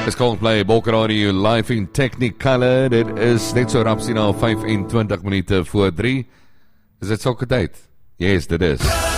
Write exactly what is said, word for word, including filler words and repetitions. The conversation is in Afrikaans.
Is Coldplay, Bokrani, live in Technicolor. Dit is net so rapsie na vyf en twintig minute voor drie. Is dit sokker tyd? Yes, dit is.